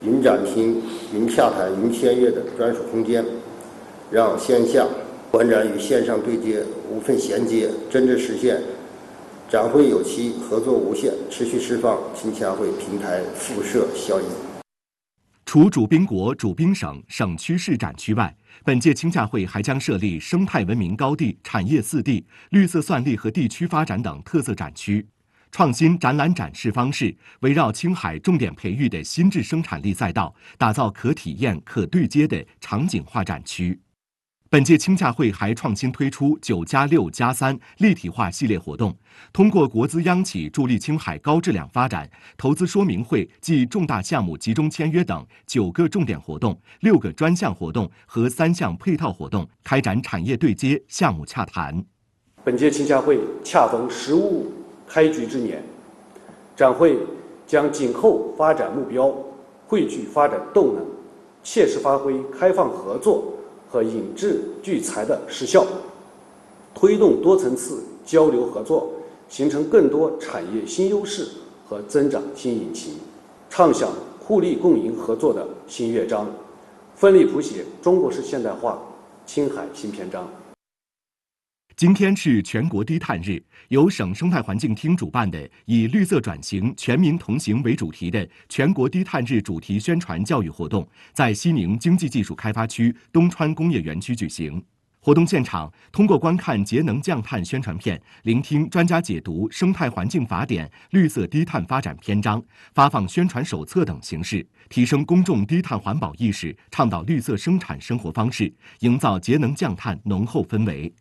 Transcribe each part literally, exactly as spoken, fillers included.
云展厅、云洽谈、云签约的专属空间，让线下馆展与线上对接无缝衔接，真正实现展会有期、合作无限，持续释放青洽会平台辐射效应。 除主宾国、主宾省、省区市展区外，本届青洽会还将设立生态文明高地、产业四地、绿色算力和地区发展等特色展区。创新展览展示方式，围绕青海重点培育的新质生产力赛道，打造可体验、可对接的场景化展区。本届青洽会还创新推出九加六加三立体化系列活动，通过国资央企助力青海高质量发展、投资说明会暨重大项目集中签约等九个重点活动、六个专项活动和三项配套活动，开展产业对接、项目洽谈。 本届青洽会恰逢“十五”开局之年，展会将紧扣发展目标，汇聚发展动能，切实发挥开放合作和引智聚财的实效，推动多层次交流合作，形成更多产业新优势和增长新引擎，畅想互利共赢合作的新乐章，奋力谱写中国式现代化青海新篇章。 今天是全国低碳日，由省生态环境厅主办的以绿色转型、全民同行为主题的全国低碳日主题宣传教育活动，在西宁经济技术开发区东川工业园区举行。活动现场，通过观看节能降碳宣传片，聆听专家解读《生态环境法典》绿色低碳发展篇章，发放宣传手册等形式，提升公众低碳环保意识，倡导绿色生产生活方式，营造节能降碳浓厚氛围。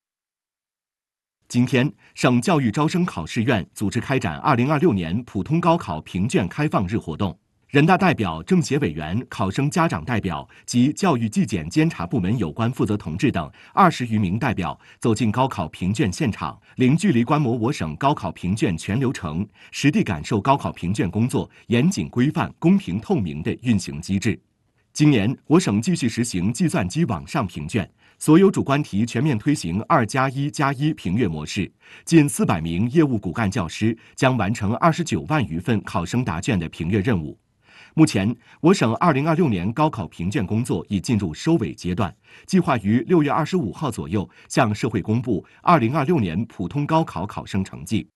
今天，省教育招生考试院组织开展二零二六年普通高考评卷开放日活动。人大代表、政协委员、考生家长代表及教育纪检监察部门有关负责同志等二十余名代表走进高考评卷现场，零距离观摩我省高考评卷全流程，实地感受高考评卷工作严谨规范、公平透明的运行机制。今年，我省继续实行计算机网上评卷。所有主观题全面推行二加一加一评阅模式，近四百名业务骨干教师将完成二十九万余份考生答卷的评阅任务。目前，我省二零二六年高考评卷工作已进入收尾阶段，计划于六月二十五号左右向社会公布二零二六年普通高考考生成绩。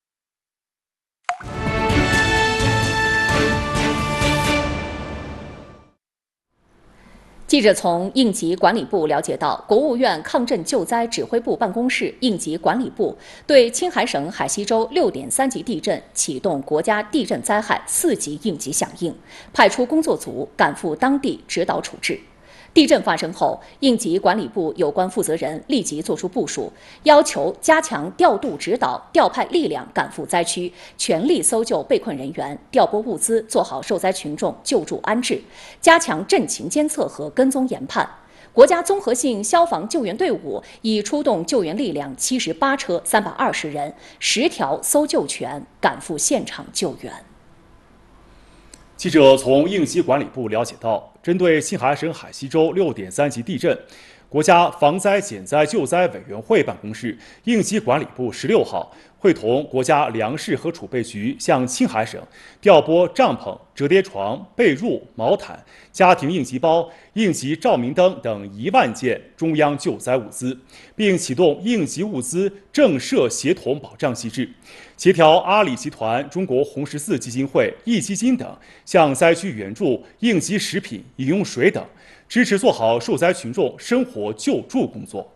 记者从应急管理部了解到，国务院抗震救灾指挥部办公室应急管理部对青海省海西州六点三级地震启动国家地震灾害四级应急响应，派出工作组赶赴当地指导处置。地震发生后，应急管理部有关负责人立即作出部署，要求加强调度指导，调派力量赶赴灾区，全力搜救被困人员，调拨物资，做好受灾群众救助安置，加强震情监测和跟踪研判。国家综合性消防救援队伍已出动救援力量七十八车、三百二十人，十条搜救犬赶赴现场救援。 记者从应急管理部了解到，针对青海省海西州六点三级地震，国家防灾减灾救灾委员会办公室应急管理部十六号会同国家粮食和储备局向青海省调拨帐篷、折叠床、被褥、毛毯、家庭应急包、应急照明灯等一万件中央救灾物资，并启动应急物资政涉协同保障机制，协调阿里集团、中国红十字基金会、壹基金等向灾区援助应急食品、饮用水等，支持做好受灾群众生活救助工作。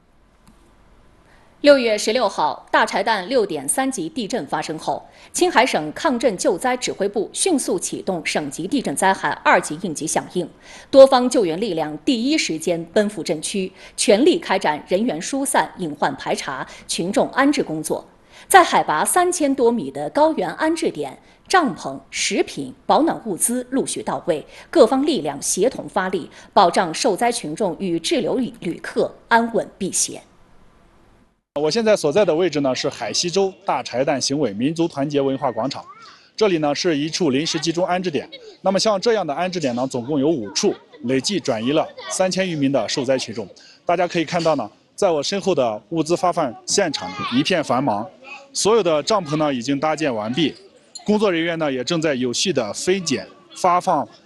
六月十六号，大柴旦六点三级地震发生后，青海省抗震救灾指挥部迅速启动省级地震灾害二级应急响应，多方救援力量第一时间奔赴震区，全力开展人员疏散、隐患排查、群众安置工作。在海拔三千多米的高原安置点，帐篷、食品、保暖物资陆续到位，各方力量协同发力，保障受灾群众与滞留旅客安稳避险。 我现在所在的位置呢是海西州大柴旦行委民族团结文化广场，这里呢是一处临时集中安置点。那么像这样的安置点呢，总共有五处，累计转移了三千余名的受灾群众。大家可以看到呢，在我身后的物资发放现场一片繁忙，所有的帐篷呢已经搭建完毕，工作人员呢也正在有序的分拣、发放